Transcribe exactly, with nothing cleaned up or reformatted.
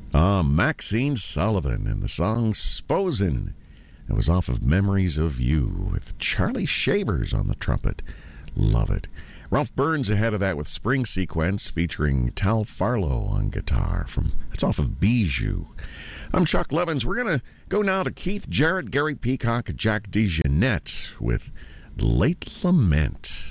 Ah, Maxine Sullivan and the song Sposen. It was off of Memories of You with Charlie Shavers on the trumpet. Love it. Ralph Burns ahead of that with Spring Sequence featuring Tal Farlow on guitar. From It's off of Bijou. I'm Chuck Levins. We're going to go now to Keith Jarrett, Gary Peacock, and Jack DeJohnette with Late Lament.